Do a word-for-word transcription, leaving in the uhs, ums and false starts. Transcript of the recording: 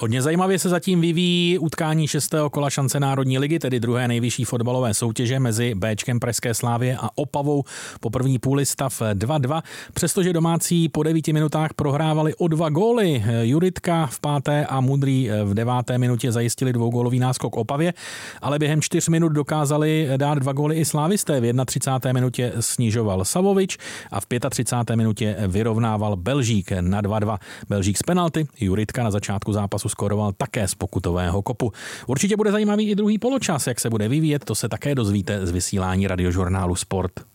Hodně zajímavě se zatím vyvíjí utkání šestého kola šance Národní ligy, tedy druhé nejvyšší fotbalové soutěže mezi Béčkem Pražské Slávie a Opavou. Po první půli stav dva dva, přestože domácí po devíti minutách prohrávali o dva góly. Juritka v páté a Mudrý v deváté minutě zajistili dvougólový náskok Opavě, ale během čtyř minut dokázali dát dva góly i slávisté. V třicáté první minutě snižoval Savovič a v třicáté páté minutě vyrovnával Belžík na dva dva. Belžík z penalty, Juritka na začátku zápasu skoroval také z pokutového kopu. Určitě bude zajímavý i druhý poločas, jak se bude vyvíjet, to se také dozvíte z vysílání Radiožurnálu Sport.